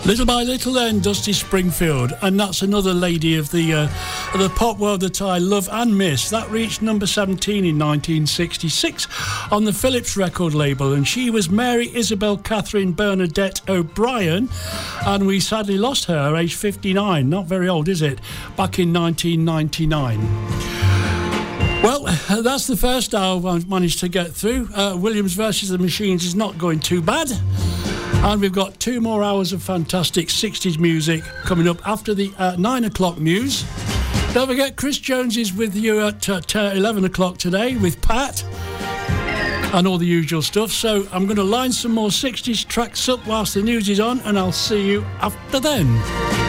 Little by little then, Dusty Springfield, and that's another lady of the pop world that I love and miss. That reached number 17 in 1966 on the Philips record label, and she was Mary Isabel Catherine Bernadette O'Brien, and we sadly lost her, age 59, not very old, is it, back in 1999. Well, that's the first hour I've managed to get through. Williams versus the Machines is not going too bad. And we've got 2 more hours of fantastic 60s music coming up after the 9 o'clock news. Don't forget, Chris Jones is with you at 11 o'clock today with Pat and all the usual stuff. So I'm going to line some more 60s tracks up whilst the news is on, and I'll see you after then.